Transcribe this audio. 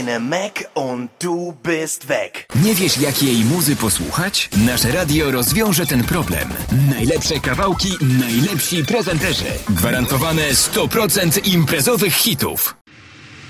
Mac und du bist weg. Nie wiesz, jakiej muzy posłuchać? Nasze radio rozwiąże ten problem. Najlepsze kawałki, najlepsi prezenterzy. Gwarantowane 100% imprezowych hitów.